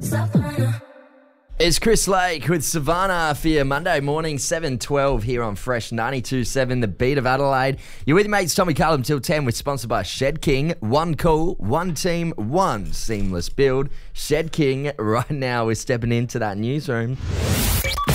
It's Chris Lake with Savannah for your Monday morning, 7:12 here on Fresh 92.7, the beat of Adelaide. You're with your mates Tommy Cullum till 10. We're sponsored by Shed King. One call, one team, one seamless build. Shed King, right now we're stepping into that newsroom.